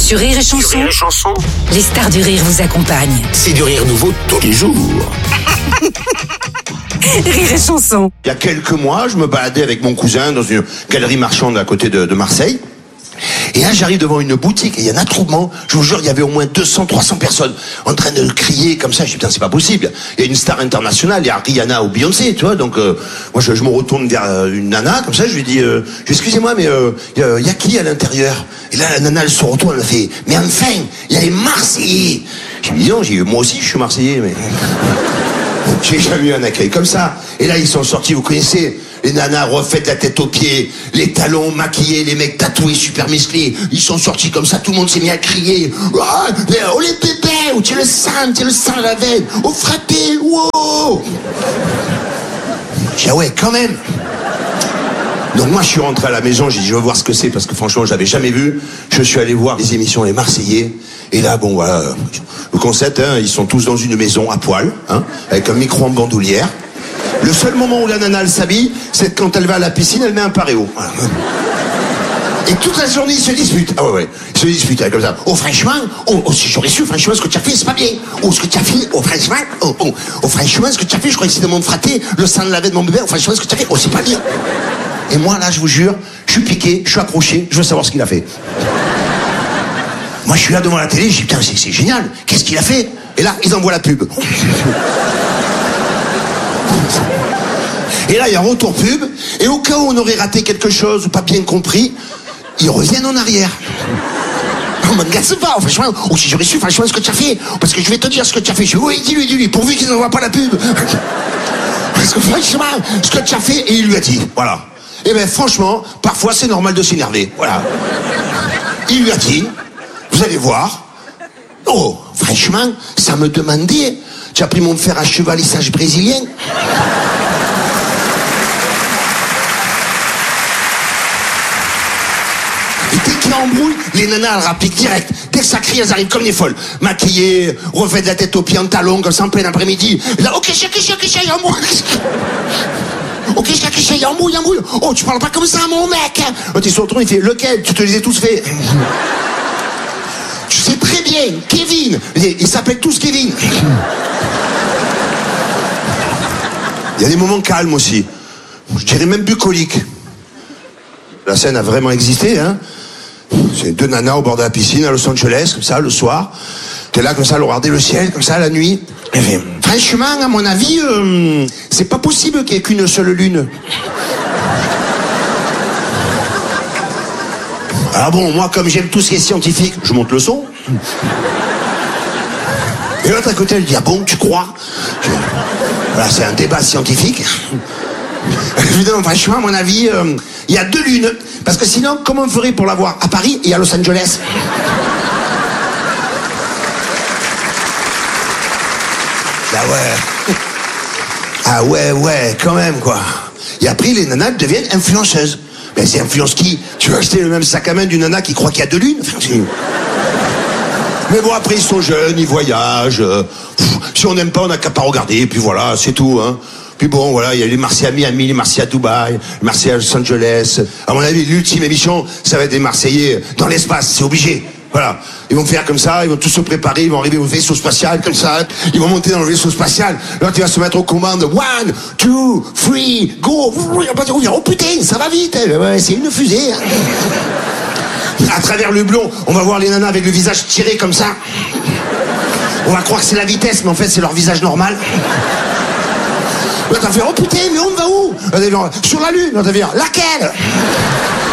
Sur Rire et Chanson, les stars du rire vous accompagnent. C'est du rire nouveau tous les jours. Rire et Chanson. Il y a quelques mois, je me baladais avec mon cousin dans une galerie marchande à côté de Marseille. Et là, j'arrive devant une boutique et il y a un attroupement. Je vous jure, il y avait au moins 200, 300 personnes en train de crier comme ça. Je dis, putain, c'est pas possible. Il y a une star internationale, il y a Rihanna ou Beyoncé, tu vois. Donc, moi, je me retourne vers une nana, comme ça, je lui dis, excusez-moi, mais il y a qui à l'intérieur? Et là, la nana, elle se retourne, elle me fait, mais enfin, il y a les Marseillais. J'ai dit, non, moi aussi, je suis Marseillais, mais... J'ai jamais eu un accueil comme ça. Et là, ils sont sortis, vous connaissez, les nanas refaites la tête aux pieds, les talons maquillés, les mecs tatoués, super musclés. Ils sont sortis comme ça, tout le monde s'est mis à crier. Oh les bébés, oh, tu le sang à la veine, oh frappé, wow. J'ai dit, ah ouais, quand même. Donc moi, je suis rentré à la maison, j'ai dit, je veux voir ce que c'est, parce que franchement, je l'avais jamais vu. Je suis allé voir les émissions Les Marseillais. Et là, bon, voilà, le concept, hein, ils sont tous dans une maison à poil, hein, avec un micro en bandoulière. Le seul moment où la nana, elle s'habille, c'est quand elle va à la piscine, elle met un paréo. Voilà. Et toute la journée, ils se disputent. Ah ouais, ils se disputent, comme ça. Oh, franchement, si j'aurais su, franchement, ce que tu as fait, c'est pas bien. Oh, ce que tu as fait, franchement, franchement, ce que tu as fait, je crois que c'était de me fratter, le sang de la veine de mon bébé, franchement, ce que tu as fait, c'est pas bien. Et moi, là, je vous jure, je suis piqué, je suis accroché, je veux savoir ce qu'il a fait. Moi, je suis là devant la télé, je dis, putain, c'est génial, qu'est-ce qu'il a fait? Et là, ils envoient la pub. Et là, il y a un retour pub, et au cas où on aurait raté quelque chose ou pas bien compris, ils reviennent en arrière. On me gasse pas, franchement, ou si j'aurais su, franchement, ce que tu as fait, parce que je vais te dire ce que tu as fait. Je dis, oui, dis-lui, pourvu qu'ils n'envoient pas la pub. Parce que franchement, ce que tu as fait, et il lui a dit, voilà. Et ben franchement, parfois c'est normal de s'énerver, voilà. Il lui a dit, vous allez voir, oh, franchement, ça me demandait, tu as pris mon fer à chevalissage brésilien? Et dès qu'il embrouille, les nanas, elles rappliquent direct. Dès que ça crie, elles arrivent comme des folles. Maquillées, refaites la tête aux pieds en talons, comme ça en plein après-midi. Et là, ok, il embrouille. Ok, il embrouille. Oh, tu parles pas comme ça, mon mec. L'autre, il se retourne, il fait, lequel? Tu te les as tous fait. Tu sais très bien, Kevin. Ils s'appellent tous Kevin. Il y a des moments calmes aussi. Je dirais même bucoliques. La scène a vraiment existé, hein. C'est deux nanas au bord de la piscine à Los Angeles, comme ça, le soir. T'es là, comme ça, à regarder le ciel, comme ça, la nuit. Et fait, franchement, à mon avis, c'est pas possible qu'il y ait qu'une seule lune. Ah bon, moi, comme j'aime tout ce qui est scientifique, je monte le son. Et l'autre à côté, elle dit, ah bon, tu crois? Voilà, c'est un débat scientifique. Évidemment, franchement, à mon avis, il y a 2 lunes. Parce que sinon, comment on ferait pour la voir à Paris et à Los Angeles? Ah ouais, quand même, quoi. Et après, les nanas deviennent influenceuses. Mais c'est influence qui? Tu veux acheter le même sac à main d'une nana qui croit qu'il y a 2 lunes? Mais bon, après, ils sont jeunes, ils voyagent. Si on n'aime pas, on n'a qu'à pas regarder. Et puis voilà, c'est tout, hein. Puis bon, voilà, il y a les Marseillais à Miami, les Marseillais à Dubaï, les Marseillais à Los Angeles. À mon avis, l'ultime émission, ça va être des Marseillais dans l'espace, c'est obligé. Voilà. Ils vont faire comme ça, ils vont tous se préparer, ils vont arriver au vaisseau spatial, comme ça. Ils vont monter dans le vaisseau spatial. Là, tu vas se mettre aux commandes. 1, 2, 3, go. Oh putain, ça va vite. Ouais, c'est une fusée. À travers le blond, on va voir les nanas avec le visage tiré comme ça. On va croire que c'est la vitesse, mais en fait, c'est leur visage normal. Là, t'as fait, oh putain, mais on va où? Sur la Lune, t'as fait, laquelle?